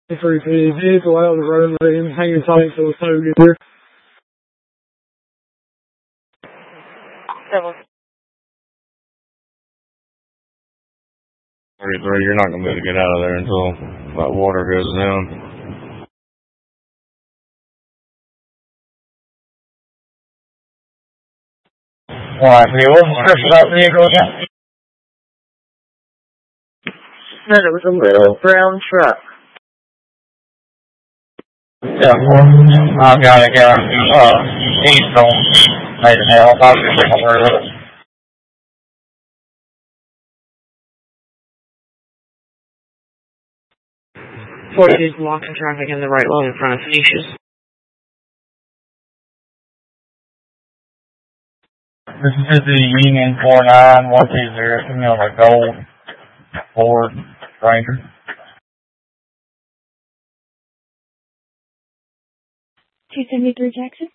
Through the vehicle out of the road lane, hanging tight till the tow gets here. You're not going to be able to get out of there until that water goes down. Alright, so what's the description of that vehicle again? Said it was a little brown truck. Yeah, I've got it, diesel, made it help, I'll just take over with it. Forces blocking traffic in the right lane in front of Phoenicia's. This is the Union 49120, a gold Ford Ranger. 273 Jackson.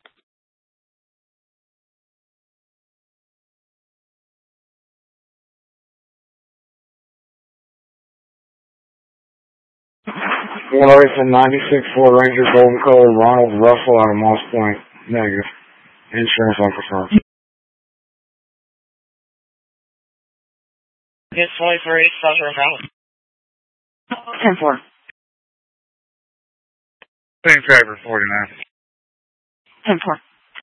One from 96 Ford Ranger, golden color, Ronald Russell out of Moss Point. Negative. Insurance unconfirmed. Get 23, Southern Valley. 10-4. Same driver, 49. 10-4.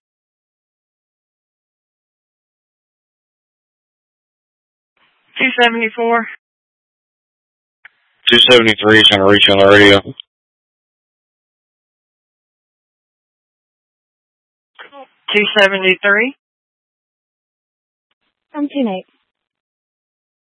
274. 273 is going to reach on the radio. 273. I'm 10-8.